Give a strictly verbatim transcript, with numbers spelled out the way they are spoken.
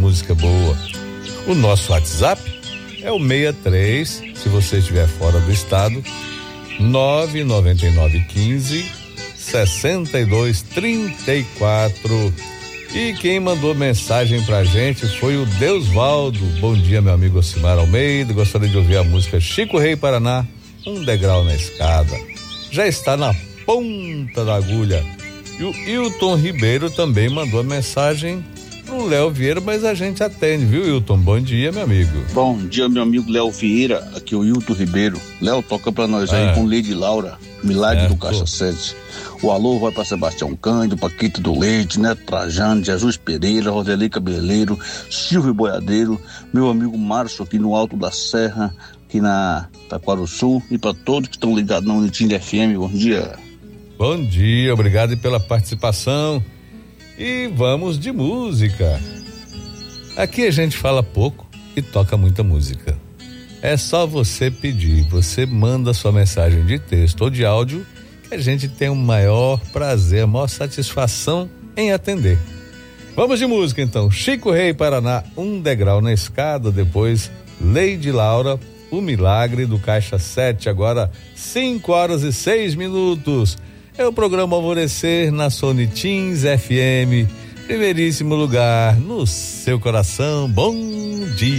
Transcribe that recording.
música boa. O nosso WhatsApp é o sessenta e três, se você estiver fora do estado, nove nove nove um cinco, seis dois três quatro. E quem mandou mensagem pra gente foi o Deusvaldo. Bom dia, meu amigo Ocimar Almeida. Gostaria de ouvir a música Chico Rei Paraná, Um Degrau na Escada. Já está na ponta da agulha. E o Hilton Ribeiro também mandou mensagem pro Léo Vieira, mas a gente atende, viu, Hilton? Bom dia, meu amigo. Bom dia, meu amigo Léo Vieira. Aqui é o Hilton Ribeiro. Léo, toca pra nós aí ah. com Lady Laura, Milagre certo. do Caixa sete. O alô vai pra Sebastião Cândido, Paquito do Leite, Neto Trajano, Jesus Pereira, Roseli Cabeleiro, Silvio Boiadeiro, meu amigo Márcio aqui no Alto da Serra, aqui na Taquaruçu, e pra todos que estão ligados na Unitinha F M. Bom dia. Bom dia, obrigado pela participação. E vamos de música. Aqui a gente fala pouco e toca muita música. É só você pedir, você manda sua mensagem de texto ou de áudio, que a gente tem o maior prazer, a maior satisfação em atender. Vamos de música então. Chico Rei Paraná, Um Degrau na Escada. Depois Lady Laura, O Milagre do Caixa sete. Agora cinco horas e seis minutos. É o programa Alvorecer na Sonitins F M. Primeiríssimo lugar no seu coração. Bom dia.